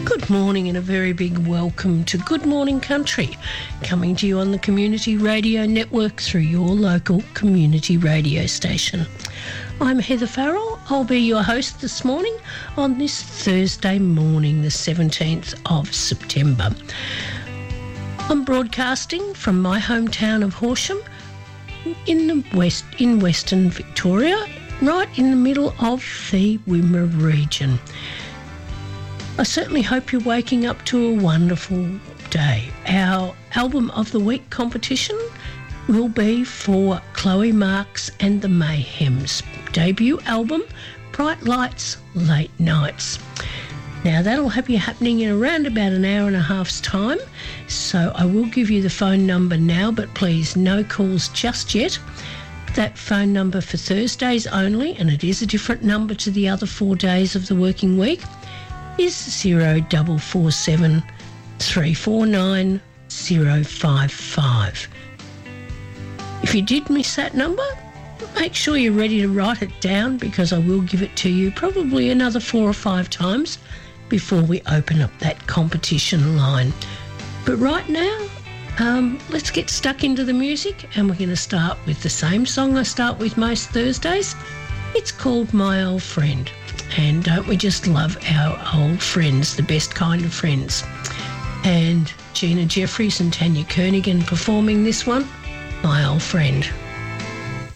Good morning and a very big welcome to Good Morning Country, coming to you on the Community Radio Network through your local community radio station. I'm Heather Farrell. I'll be your host this morning on this Thursday morning, the 17th of September. I'm broadcasting from my hometown of Horsham in Western Victoria, right in the middle of the Wimmera region. I certainly hope you're waking up to a wonderful day. Our Album of the Week competition will be for Chloe Marks and the Mayhems debut album, Bright Lights, Late Nights. Now that'll be happening in around about an hour and a half's time, so I will give you the phone number now, but please no calls just yet. That phone number for Thursdays only, and it is a different number to the other 4 days of the working week, is 0447 349 055. If you did miss that number, make sure you're ready to write it down, because I will give it to you probably another 4 or 5 times before we open up that competition line. But right now, let's get stuck into the music, and we're going to start with the same song I start with most Thursdays. It's called My Old Friend. And don't we just love our old friends, the best kind of friends? And Gina Jeffries and Tanya Kernigan performing this one, My Old Friend.